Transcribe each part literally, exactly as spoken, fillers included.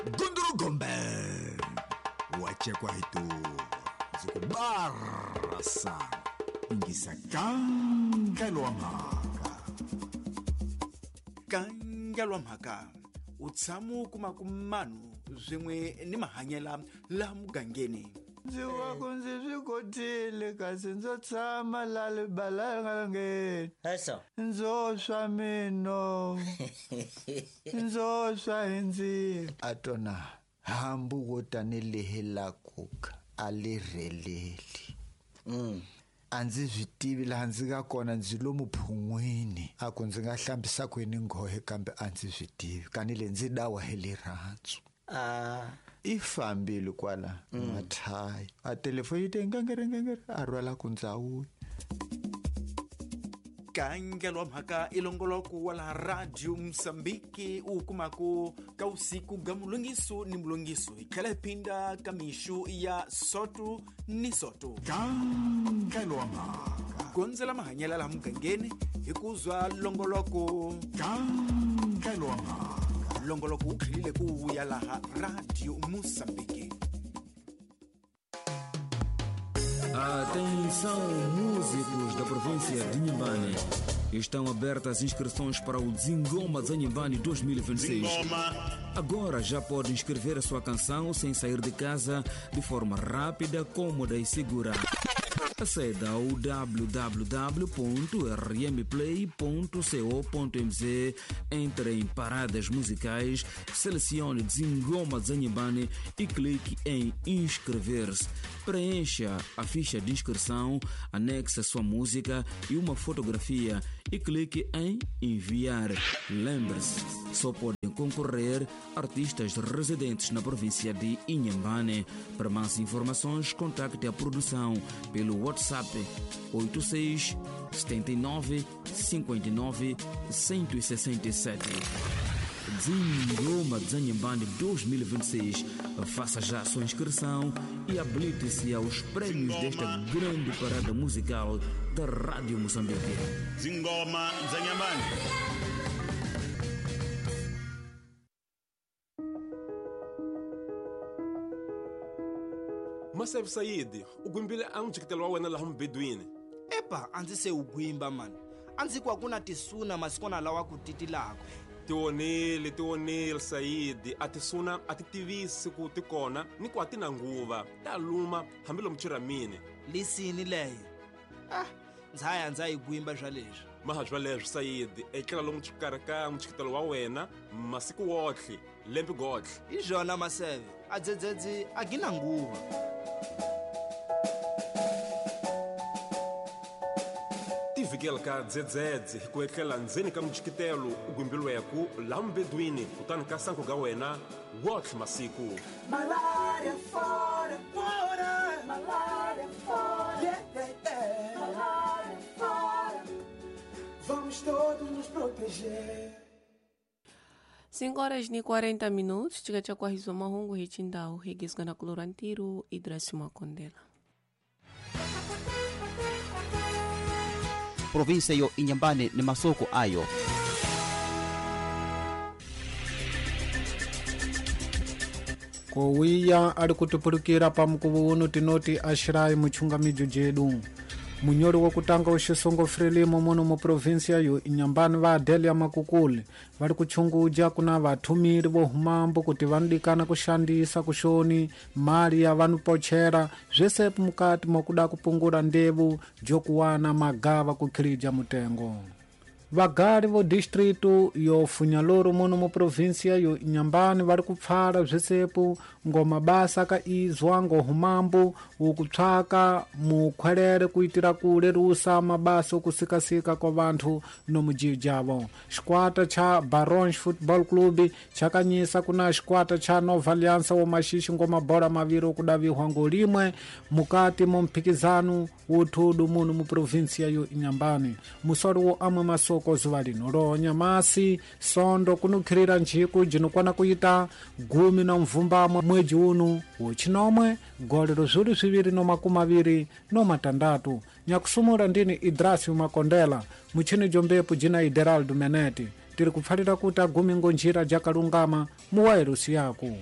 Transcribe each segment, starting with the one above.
Gunduru Gombe wache kwa hitu zikubara sana ingisa kangalwa mhaka kangalwa mhaka utsamu kumakumanu zwimwe ni mahanyela la mugangeni Ziwa kunzi zvikotile kasi nzo tsama lali balanga ngeni Hasa nzo swa mino nzo swa hinzi atona hambu wotane lehela kuka alireleli mm anzi zvitivi la ndzi nga kona ndzi lo muphungwini ako ndzi nga hlambisa kweni ngohe kambe anzi zvitivi kanile ndzi dawa helirantsu ah ifambile kwala mm. mathai a telefoni ngangere ngangere a rwala ku ndzawu kangalwa mhaka ilongolo ku wala radio Msambiki ukumaku ka usiku ga mulungiso ni mulungiso ikhala pinda kamishu ya sotu ni sotu kangalwa mhaka gonzela mahanyela la mugangeni ikuzwa longolo ku kangalwa mhaka longolo ku ukhilile ku ya la radio Msambiki. Atenção, músicos da província de Inhambane. Estão abertas inscrições para o Zingoma de Inhambane dois mil e vinte e seis. Agora já pode inscrever a sua canção sem sair de casa de forma rápida, cômoda e segura. Acede ao w w w ponto r m play ponto co ponto m z, entre em paradas musicais, selecione Zingoma de Inhambane e clique em inscrever-se. Preencha a ficha de inscrição, anexe sua música e uma fotografia e clique em enviar. Lembre-se, só podem concorrer artistas residentes na província de Inhambane. Para mais informações, contacte a produção pelo WhatsApp oito seis sete nove cinco nove um seis sete. Zingoma de Inhambane dois mil e vinte e seis. Faça já a sua inscrição e habilite-se aos prêmios desta grande parada musical da Rádio Moçambique. Zingoma de Inhambane. Masef Said, ugumbile amjikitelo wena la hum Bedouine. Epa, anzi se ugwimba man. Anzi kwa kuna tisuna masikona lawa kutiti lako. Tionele, tionele Said, atisuna atitivisi kutikona ni kwa tina nguva. Ta luma hambilo mchira mine. Lisini leye. Ah, nzaya nzaya igwimba jalejo. Mahajwa lejo Said, ekela lo mchikaraka mchikitelo wa wena masiku wote, lempi gote. Ijona maseve, adzedzedzi agina nguva. Tivigela ka dzedzedze kuekela nzeni ka mjikitelo ugumbilo weku la Bedouine utani ka sanko ga wena wote masiku. Malaria fora, fora, malaria fora, yeah, yeah, yeah. Malaria fora, vamos todos nos proteger. cinco horas e quarenta minutos, chega cha kwa hizo mahungu hichindao higisga na Clorantiru Idrasi Makondela. Provinsia yo Inhambane ni masoko ayo. Kowiya ali kutupurukira pa mkubuunu tinoti ashirai muchungamijo jedu. Munyori wa kutanga ushisongo Frelimo mono mu provinsia yo Inhambane va Adelia Makukule vari kuchunguja kuna vathumiri vo humambo kuti vanodikana kushandisa kushoni mali ya vanhu pochera zvesepo mukati mokuda kupungura ndevu jokuwana magava kukhilija mutengo. Vagari vo distritu yo Funyaloro mono mu provinsia yo Inhambane vari kupfala zvesepo ngoma basa ka izwa ngo humambo ukutsvaka mukhwelere kuitira kulerusa mabasa okusikasika kwa vanthu no mujiyo javo. Xikwata cha Barões Football Club chakanyisa kuna xikwata cha Nova Aliança wa Maxixi ngoma bora maviri okudavihwa ngo limwe mukati mu mphikizano wothudu muno mu provinsia yo Inhambane. Musori wo amwe masoko zuva lino lonya masi sondo kunukhirira njiku jinokwana kuita gumi na mvumbamwe mwezi uno uchinomwe golero zulu ziviri no makumi aviri no matandatu. Nyakusumura ndini Idrasi Makondela muchini jombepo jina Ideraldo Menete tiri kupfalira kuti agumi ngonjira jakalungama mu wairusi yaku.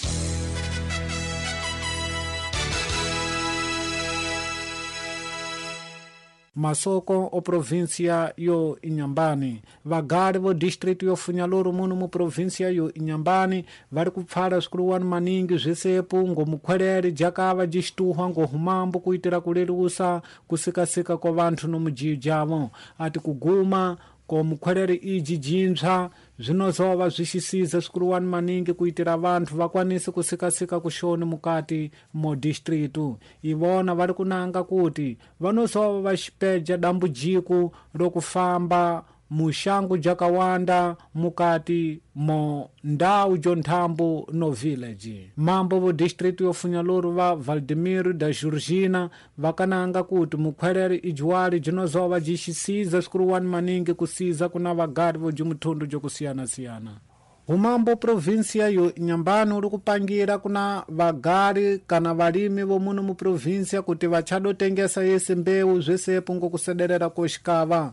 Masoko o província yo Inhambane vagari vo distrito yo Funhaloro muno mu província yo Inhambane vari kupfala swikuluwani maningi zvesepo ngomukhwerere jakava jistuhwa ngohumambo kuitira kulerusa kusikasika kwa vanthu no mujiyo javo ati kuguma ko mukhwerere iji jintsva zvinozova zvichisiza swikuluwani maningi kuitira vanthu vakwanise kusikasika kushoni mukati mo distritu. Ivona vari kunanga kuti vanozova vachipeja dambujiku rokufamba mushango jakawanda mukati mo ndau jonthambo no village. Mambo vo district yo Funhaloro va Valdemiro da Georgina vakananga kuti mukhwerere ijuwali jinozova jixisiza swikuluwani maningi kusiza kuna vagari vo jimuthondo jokusiyana-siyana. Humambo província yo Inhambane uri kupangira kuna vagari kana valimi vo muno mu província kuti vachadotengesa yese mbewu zvesepo ngokusederera koxikava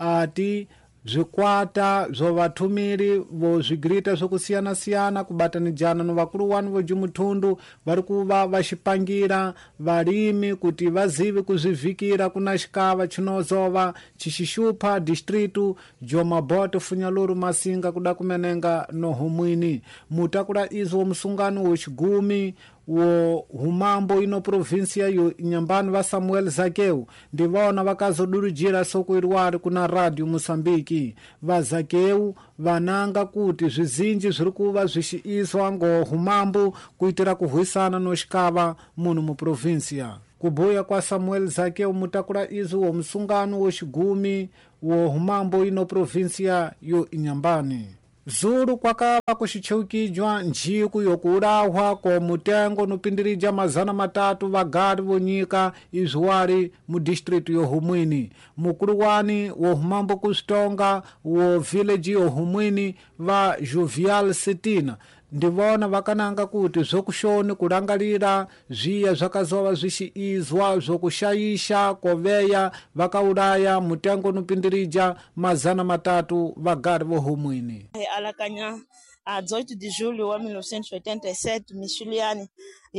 ati zvikwata zvo vatumiri vo zvigirita zvokusiyana-siyana kubatanijana no vakuluwani vo jimuthondo vari kuva vachipangira valimi kuti vazive kuzvivhikira kuna xikava chinozova chixixupha distritu jomaboto Funhaloro masinga kuda kumenenga no humwini mutakula izo musungano wexigumi wo humambo ino província yo Inhambane va Samuel Zakeu ndivona vakazodurujira soko iriwari kuna Radio Moçambique. Va Zakeu vananga kuti zvizinji zviri kuva zvichiiswa ngo humambo kuitira kuhwisana no xikava muno mu província. Kubuya kwa Samuel Zakeu mutakula izo wo musungano wexigumi wo humambo ino província yo Inhambane. Zulu kwakava kuxicheukijwa njiku yokuurahwa ko mutengo nopindirija mazana matatu vagari vonyika izuwari mu distritu yo Humwini. Mukuluwani wo humambo kusitonga wo village yo Humwini va Jovial Setina ndivona vakananga kuti zokushoni kurangalira zviya zvakazova zvichiizwa zokushayisha koveya vakauraya mutengo nopindirija mazana matatu vagari vo Humwini. Alakanya a dezoito de julho wa mil novecentos e oitenta e sete Michuliani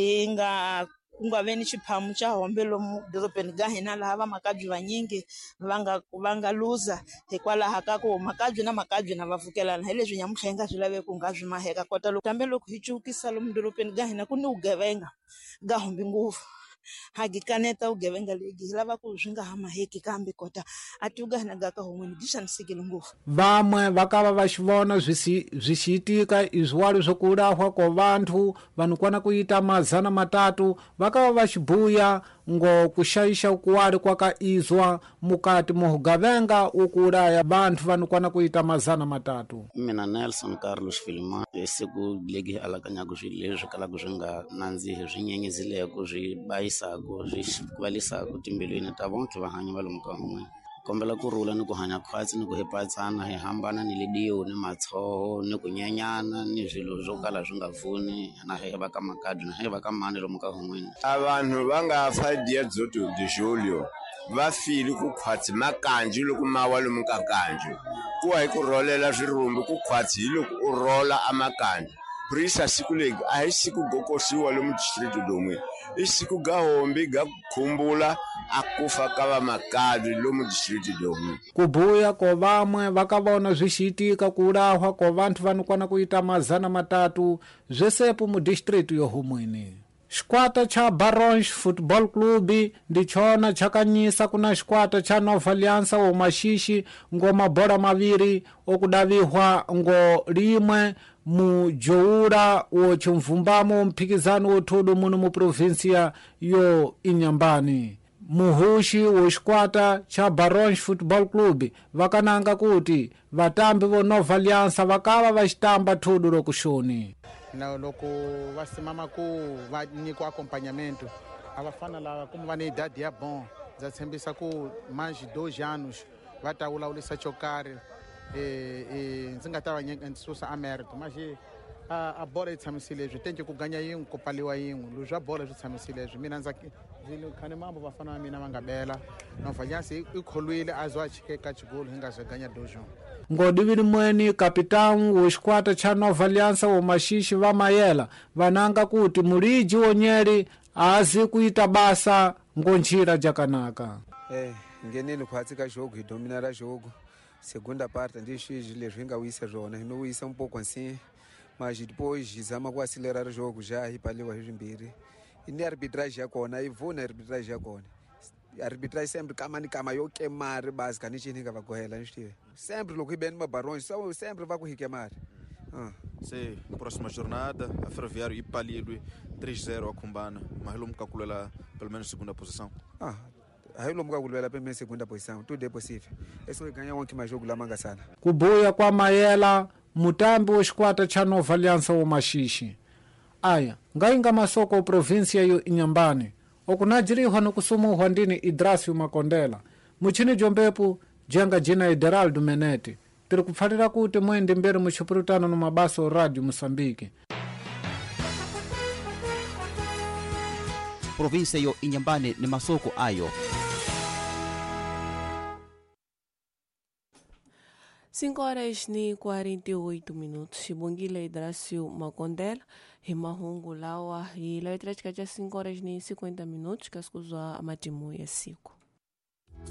inga kungaveni chiphamu cha hombe lomu dorobeni gahina laha vamakabyi vanyingi vanga vanga luza hikwalaha kako makabyi na makabyi na vavukelana hileswi nyamuhlenga swi lave ku nga swi maheka kota loko kambe loko hi cukisa lomu dorobeni gahina ku ni ugevenga ga hombi nguvu hagikaneta ugevenga legi lava ku swi nga hamaheki kambe kota ati ugahina gaka homweni gixanisekile nguvu. Vamwe vakava vaxivona zvixiitika izuwali zokuurahwa ko vanthu vanokwana kuita mazana matatu vakava vaxibuya ngo kuxayisha ukuwali kwakaizwa mukati mohugavenga ukuuraya vanthu vanokwana kuita mazana matatu. Mina Nelson Carlos Filima siku legi alakanyaku swileswi kalaku swi nga nandzihi swi nyenyezileko swi bayisako swi kuvalisako timbilwini ta vonke vahanyi va lomu ka humweni. Kombela kurula ni ku hanya khwatsi ni ku hepatsana hi hambana ni lidiyo ni matshoho ni ku nyenyana ni zwilo swo kala swi nga pfuni na heva ka makadzi na heva ka mani lomu ka humweni. Avanhu va nga fa dia dzoto de julio va fili ku khwatsi makanji loko mawa lomu ka kanji ku wa hi ku rolela swirumbi ku khwatsi hi loko u rola amakanji. Prisa siku legi a hi siku gokosiwa lomu district domwe i siku ga hombi ga khumbula akufa ka vamakadzi lomu district domwe. Kubuya ko vamwe vakavona zvixiitika kuurahwa ko vanthu vanokwana kuita mazana matatu zvesepo mu district yo Humwini. Xikwata cha Barões Football Club ndichona chakanyisa kuna xikwata cha Nova Aliança wo Maxixi ngo mabora maviri okudavihwa ngo limwe mu joura wo chimvumbamo mphikizano wothudu muno mu província yo Inhambane. Muhuxi wo xikwata cha Barões Football Club vakananga kuti vatambi vo Nova Aliança vakava vaxitamba thudu rokuxoni. Na loko va simama ku va nyikiwa acompanhamento a va fana lava como va ni idade ya bom za tshembisa ku mais de dois anos va ta vulavurisa xo karhi e ndzi nga ta va nyika susa amerito mas a a bola yi tshamisile leswi tenke ku ganya yin'we ku paliwa yin'we lu swa bola swi tshamisile leswi mina ndza khane mambo vafana va mina va nga bela Nova Aliança i kholwile a zo a chike ka chigolo hi nga se ganya dojo. ngodivili mweni kapitão woshikwata cha Nova Aliança womaxixe va mayela vananga kuti muliji wonyeri azi kuita basa ngonjira jakanaka. Eh, ngeneni kwatsi ka jogo hi dominara jogo. Segunda parte ndixo leswi nga wisa zwona, no wisa um pouco assim, mas depois zama ku acelerar o jogo já hi paliwa hi zimbirhi. E ni arbitragem ya kona, e vou na arbitragem ya kona. Arbitragem sempre kama ni kama yo queimar básica ni chini nga va correla, ni sempre loko hi beni mabarões, só sempre va ku hi queimar. Ah. Sei, próxima jornada, a Ferroviário e Palilui três zero a Cumbana, mas ele me calcula pelo menos segunda posição. Ah, aí ele me calcula pelo menos segunda posição, tudo é possível. É só ganhar um último jogo lá manga sana. Kubuya kwa mayela, mutambi woshikwata cha Nova Aliança womaxixe. Aya, ngainga masoko província yo Inhambane, okunajiriwa no kusumuhwa ndini Idrácio Makondela, muchini jombepu jenga jina Ederaldo Menete, tiri kupfalira kuti mwende mbere muchipurutano no mabaso Radio Moçambique. Província yo Inhambane ni masoko ayo. cinco horas ni quarenta e oito minutos. Shibungile Idrácio Makondela, Himahungu Lawa, e letra de cinco horas ni cinquenta minutos, que as coisas a matimu ya siku.